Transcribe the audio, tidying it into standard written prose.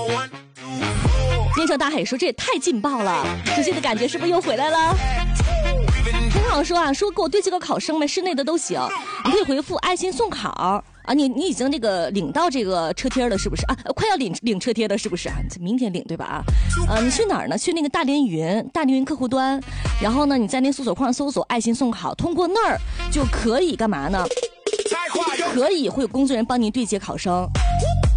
面向大海说这也太劲爆了，熟悉的感觉是不是又回来了？陈好说啊，说给我对这个考生们，室内的都行，你可以回复爱心送考啊，你已经这个领到这个车贴了是不是啊？快要领车贴了是不是啊？明天领对吧你去哪儿呢？去那个大连云客户端，然后呢你在那搜索框搜索爱心送考，通过那儿就可以干嘛呢？可以会有工作人员帮您对接考生。